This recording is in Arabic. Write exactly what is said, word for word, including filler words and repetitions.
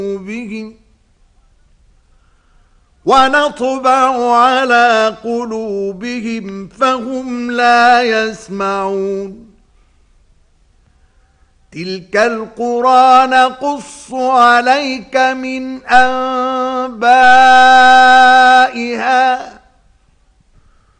بهم ونطبع على قلوبهم فهم لا يسمعون تلك القرى نقص عليك من أنبائها